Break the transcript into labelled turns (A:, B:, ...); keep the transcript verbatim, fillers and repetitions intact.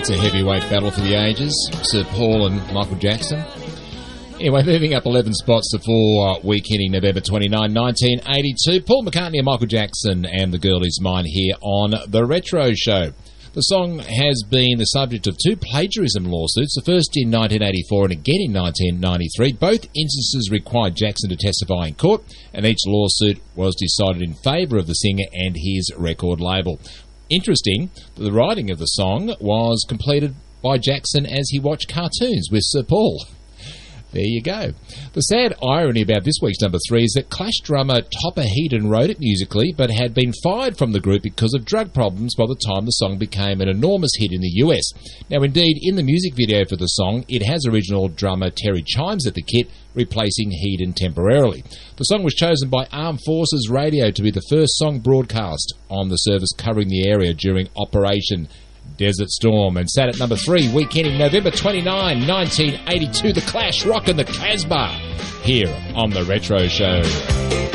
A: It's a heavyweight battle for the ages, Sir Paul and Michael Jackson. Anyway, moving up eleven spots to four, week ending November twenty-ninth, nineteen eighty-two. Paul McCartney and Michael Jackson and The Girl Is Mine here on The Retro Show. The song has been the subject of two plagiarism lawsuits, the first in nineteen eighty-four and again in nineteen ninety-three. Both instances required Jackson to testify in court, and each lawsuit was decided in favour of the singer and his record label. Interesting that the writing of the song was completed by Jackson as he watched cartoons with Sir Paul. There you go. The sad irony about this week's number three is that Clash drummer Topper Headon wrote it musically, but had been fired from the group because of drug problems by the time the song became an enormous hit in the U S. Now, indeed, in the music video for the song, it has original drummer Terry Chimes at the kit, replacing Headon temporarily. The song was chosen by Armed Forces Radio to be the first song broadcast on the service covering the area during Operation Desert Storm, and sat at number three, week ending November twenty-ninth, nineteen eighty-two, The Clash rockin' the Casbah, here on The Retro Show.